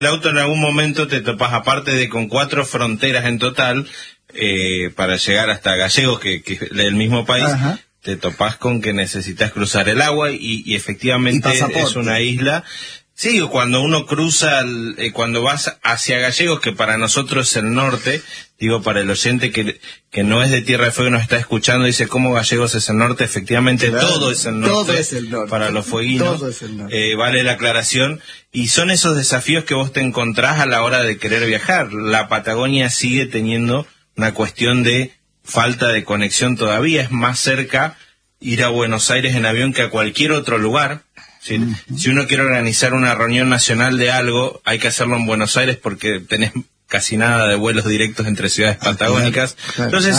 el auto en algún momento te topas, aparte de con 4 fronteras en total, para llegar hasta Gallegos, que es del mismo país. Ajá. Te topás con que necesitas cruzar el agua y efectivamente es una isla. Sí, cuando uno cruza, cuando vas hacia Gallegos, que para nosotros es el norte, digo para el oyente que no es de Tierra del Fuego y nos está escuchando, dice cómo Gallegos es el norte, efectivamente claro, todo es el norte, todo es el norte para los fueguinos, todo es el norte. Vale la aclaración, y son esos desafíos que vos te encontrás a la hora de querer viajar. La Patagonia sigue teniendo una cuestión de falta de conexión todavía, es más cerca ir a Buenos Aires en avión que a cualquier otro lugar. ¿Sí? Si uno quiere organizar una reunión nacional de algo, hay que hacerlo en Buenos Aires porque tenés casi nada de vuelos directos entre ciudades patagónicas. Claro. Entonces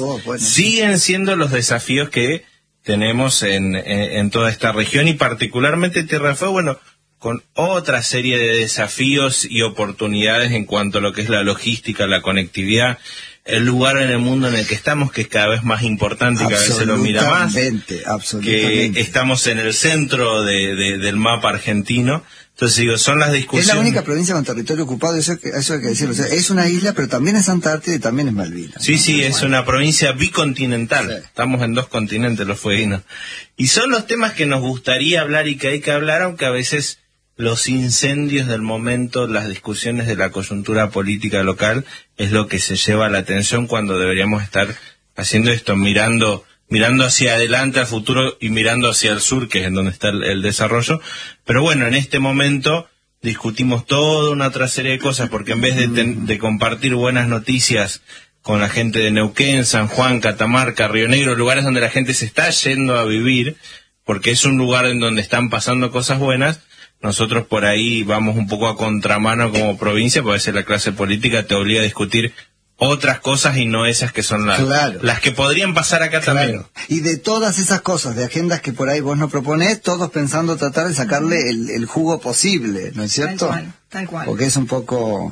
siguen siendo los desafíos que tenemos en toda esta región, y particularmente Tierra del Fuego, bueno, con otra serie de desafíos y oportunidades en cuanto a lo que es la logística, la conectividad, el lugar en el mundo en el que estamos, que es cada vez más importante y cada vez se lo mira más, absolutamente. Que estamos en el centro del mapa argentino. Entonces digo, son las discusiones. Es la única provincia con territorio ocupado, eso hay que decirlo. O sea, es una isla, pero también es Antártida y también es Malvinas. Sí, ¿no? Sí, es una provincia bicontinental. Sí. Estamos en 2 continentes los fueguinos. Y son los temas que nos gustaría hablar y que hay que hablar, aunque a veces los incendios del momento, las discusiones de la coyuntura política local, es lo que se lleva la atención cuando deberíamos estar haciendo esto, mirando hacia adelante al futuro y mirando hacia el sur, que es en donde está el desarrollo. Pero bueno, en este momento discutimos toda una otra serie de cosas, porque en vez de compartir buenas noticias con la gente de Neuquén, San Juan, Catamarca, Río Negro, lugares donde la gente se está yendo a vivir, porque es un lugar en donde están pasando cosas buenas, nosotros por ahí vamos un poco a contramano como provincia, porque a veces la clase política te obliga a discutir otras cosas y no esas que son las que podrían pasar acá también. Y de todas esas cosas, de agendas que por ahí vos nos proponés, todos pensando tratar de sacarle el jugo posible, ¿no es cierto? Tal cual. Porque es un poco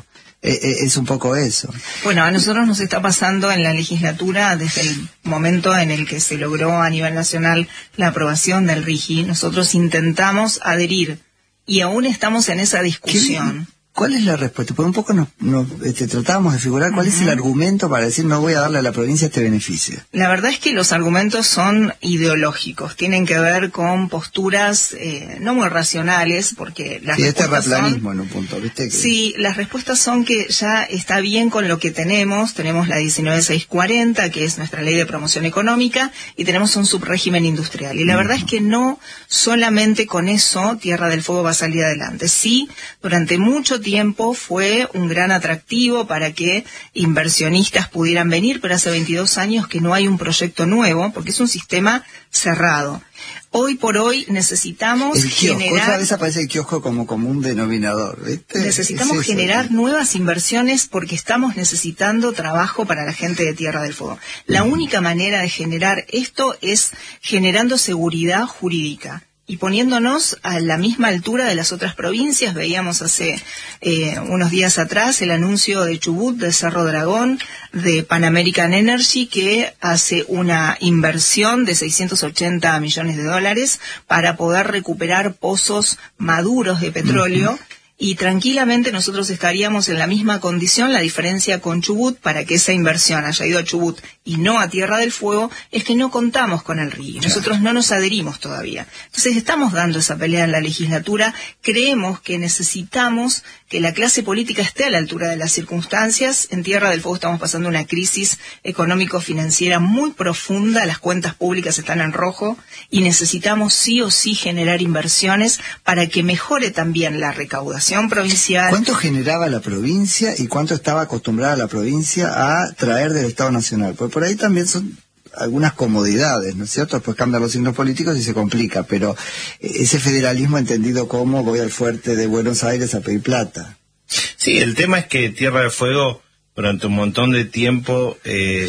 eso. Bueno, a nosotros nos está pasando en la legislatura, desde el momento en el que se logró a nivel nacional la aprobación del RIGI, nosotros intentamos adherir y aún estamos en esa discusión. ¿Cuál es la respuesta? Porque un poco tratábamos de figurar cuál es el argumento para decir no voy a darle a la provincia este beneficio. La verdad es que los argumentos son ideológicos, tienen que ver con posturas no muy racionales, porque las respuestas terraplanismo en un punto, ¿viste? Que... Sí, las respuestas son que ya está bien con lo que tenemos la 19640, que es nuestra ley de promoción económica, y tenemos un subrégimen industrial. Y la verdad es que no solamente con eso Tierra del Fuego va a salir adelante. Sí, durante mucho tiempo fue un gran atractivo para que inversionistas pudieran venir, pero hace 22 años que no hay un proyecto nuevo, porque es un sistema cerrado. Hoy por hoy necesitamos generar... Otra vez aparece el kiosco como común denominador, ¿viste? Necesitamos generar nuevas inversiones porque estamos necesitando trabajo para la gente de Tierra del Fuego. La única manera de generar esto es generando seguridad jurídica y poniéndonos a la misma altura de las otras provincias. Veíamos hace unos días atrás el anuncio de Chubut, de Cerro Dragón, de Pan American Energy, que hace una inversión de $680 millones para poder recuperar pozos maduros de petróleo. Y tranquilamente nosotros estaríamos en la misma condición. La diferencia con Chubut, para que esa inversión haya ido a Chubut y no a Tierra del Fuego, es que no contamos con el RIGI. Nosotros no nos adherimos todavía. Entonces estamos dando esa pelea en la legislatura. Creemos que necesitamos que la clase política esté a la altura de las circunstancias. En Tierra del Fuego estamos pasando una crisis económico-financiera muy profunda. Las cuentas públicas están en rojo y necesitamos sí o sí generar inversiones para que mejore también la recaudación provincial. ¿Cuánto generaba la provincia y cuánto estaba acostumbrada la provincia a traer del Estado Nacional? Pues por ahí también son algunas comodidades, ¿no es cierto? Después cambian los signos políticos y se complica, pero ese federalismo entendido como voy al fuerte de Buenos Aires a pedir plata. Sí, el tema es que Tierra del Fuego durante un montón de tiempo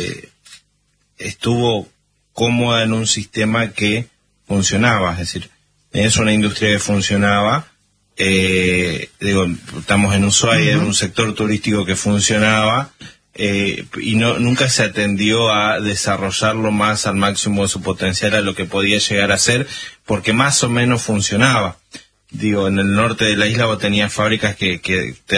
estuvo cómoda en un sistema que funcionaba, es decir, es una industria que funcionaba. Estamos en Ushuaia, en un sector turístico que funcionaba, y nunca se atendió a desarrollarlo más al máximo de su potencial, a lo que podía llegar a ser, porque más o menos funcionaba. digo, en el norte de la isla vos tenías fábricas que